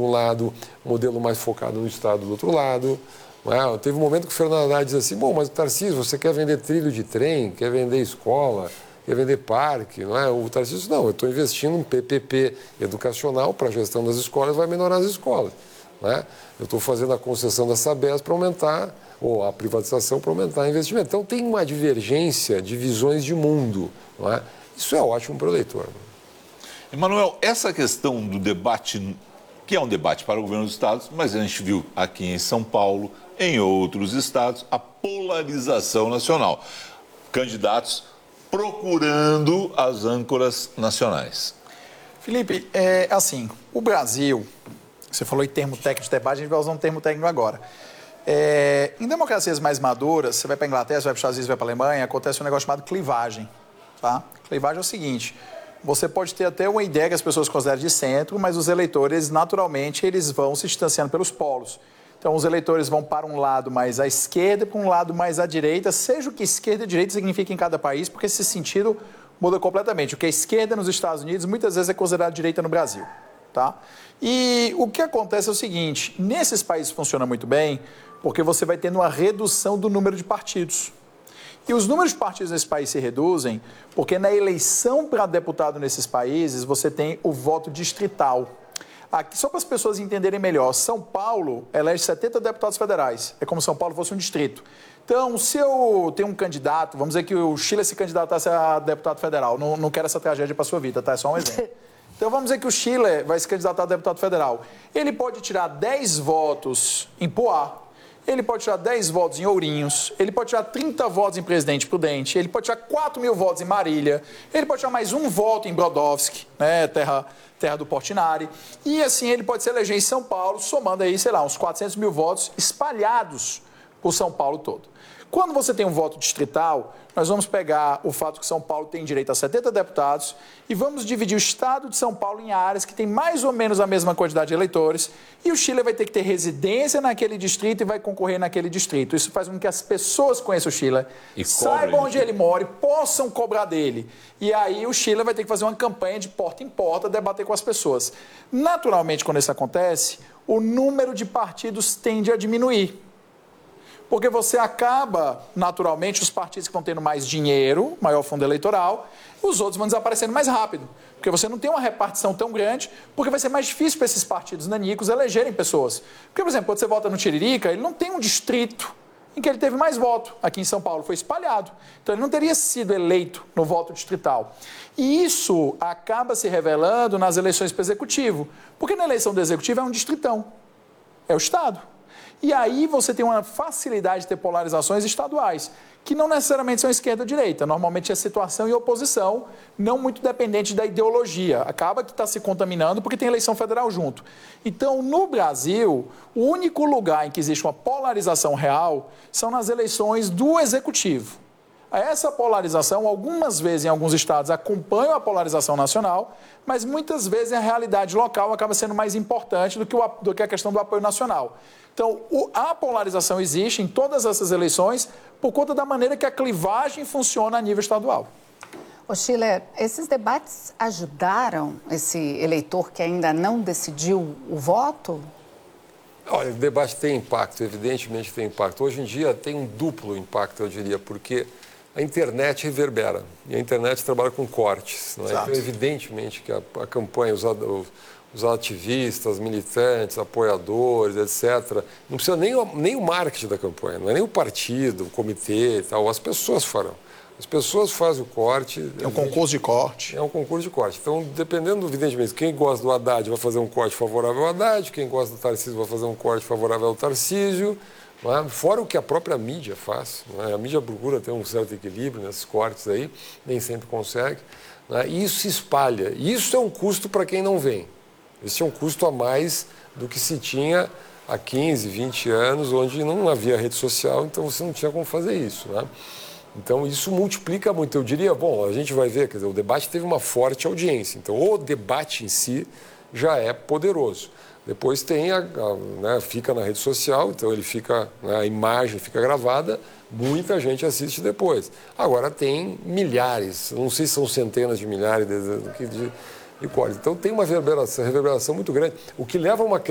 um lado, modelo mais focado no Estado do outro lado. Não é? Teve um momento que o Fernando Haddad diz assim, bom, mas Tarcísio, você quer vender trilho de trem, quer vender escola, quer vender parque, não é? O Tarcísio, não, eu estou investindo em PPP educacional para a gestão das escolas, vai melhorar as escolas. Não é? Eu estou fazendo a concessão da Sabesp para aumentar, ou a privatização para aumentar o investimento. Então tem uma divergência de visões de mundo. Não é? Isso é ótimo para o eleitor. Emanuel, essa questão do debate, que é um debate para o governo dos estados, mas a gente viu aqui em São Paulo, em outros estados, a polarização nacional. Candidatos procurando as âncoras nacionais. Felipe, assim, o Brasil, você falou em termo técnico de debate, a gente vai usar um termo técnico agora. Em democracias mais maduras, você vai para a Inglaterra, você vai para os Estados Unidos, vai para a Alemanha, acontece um negócio chamado clivagem. Tá? Clivagem é o seguinte, você pode ter até uma ideia que as pessoas consideram de centro, mas os eleitores, naturalmente, eles vão se distanciando pelos polos. Então, os eleitores vão para um lado mais à esquerda, para um lado mais à direita, seja o que esquerda e direita significa em cada país, porque esse sentido muda completamente. O que é esquerda nos Estados Unidos, muitas vezes é considerado direita no Brasil. Tá? E o que acontece é o seguinte, nesses países funciona muito bem, porque você vai tendo uma redução do número de partidos. E os números de partidos nesse país se reduzem porque na eleição para deputado nesses países você tem o voto distrital. Aqui, só para as pessoas entenderem melhor, São Paulo elege 70 deputados federais. É como se São Paulo fosse um distrito. Então, se eu tenho um candidato, vamos dizer que o Chile se candidatasse a deputado federal, não quero essa tragédia para a sua vida, tá? É só um exemplo. Então, vamos dizer que o Chile vai se candidatar a deputado federal. Ele pode tirar 10 votos em Poá, ele pode tirar 10 votos em Ourinhos, ele pode tirar 30 votos em Presidente Prudente, ele pode tirar 4.000 votos em Marília, ele pode tirar mais um voto em Brodowski, né, terra do Portinari, e assim ele pode se eleger em São Paulo, somando aí, sei lá, uns 400.000 votos espalhados por São Paulo todo. Quando você tem um voto distrital, nós vamos pegar o fato que São Paulo tem direito a 70 deputados e vamos dividir o estado de São Paulo em áreas que tem mais ou menos a mesma quantidade de eleitores e o Chile vai ter que ter residência naquele distrito e vai concorrer naquele distrito. Isso faz com que as pessoas conheçam o Chile, saibam onde ele mora e possam cobrar dele. E aí o Chile vai ter que fazer uma campanha de porta em porta, debater com as pessoas. Naturalmente, quando isso acontece, o número de partidos tende a diminuir. Porque você acaba, naturalmente, os partidos que vão tendo mais dinheiro, maior fundo eleitoral, os outros vão desaparecendo mais rápido. Porque você não tem uma repartição tão grande, porque vai ser mais difícil para esses partidos nanicos elegerem pessoas. Porque, por exemplo, quando você vota no Tiririca, ele não tem um distrito em que ele teve mais voto. Aqui em São Paulo foi espalhado. Então, ele não teria sido eleito no voto distrital. E isso acaba se revelando nas eleições para o Executivo. Porque na eleição do Executivo é um distritão. É o Estado. E aí você tem uma facilidade de ter polarizações estaduais, que não necessariamente são esquerda ou direita. Normalmente é situação e oposição, não muito dependente da ideologia. Acaba que está se contaminando porque tem eleição federal junto. Então, no Brasil, o único lugar em que existe uma polarização real são nas eleições do Executivo. Essa polarização, algumas vezes em alguns estados, acompanha a polarização nacional, mas muitas vezes a realidade local acaba sendo mais importante do que a questão do apoio nacional. Então, a polarização existe em todas essas eleições por conta da maneira que a clivagem funciona a nível estadual. Ô Schiller, esses debates ajudaram esse eleitor que ainda não decidiu o voto? Olha, o debate tem impacto, evidentemente tem impacto. Hoje em dia tem um duplo impacto, eu diria, porque a internet reverbera e a internet trabalha com cortes. Não é? Então, evidentemente que a campanha, os ativistas, militantes, apoiadores, etc., não precisa nem o marketing da campanha, não é nem o partido, o comitê e tal, as pessoas farão. As pessoas fazem o corte. É um concurso de corte. É um concurso de corte. Então, dependendo, evidentemente, quem gosta do Haddad vai fazer um corte favorável ao Haddad, quem gosta do Tarcísio vai fazer um corte favorável ao Tarcísio, não é? Fora o que a própria mídia faz. Não é? A mídia procura ter um certo equilíbrio nesses cortes aí, nem sempre consegue. Não é? E isso se espalha. E isso é um custo para quem não vem. Esse é um custo a mais do que se tinha há 15, 20 anos, onde não havia rede social, então você não tinha como fazer isso. Né? Então, isso multiplica muito. Eu diria, bom, a gente vai ver, quer dizer, o debate teve uma forte audiência. Então, o debate em si já é poderoso. Depois tem, né, fica na rede social, então ele fica, né, a imagem fica gravada, muita gente assiste depois. Agora tem milhares, não sei se são centenas de milhares de cortes. Então, tem uma reverberação muito grande, o que leva a uma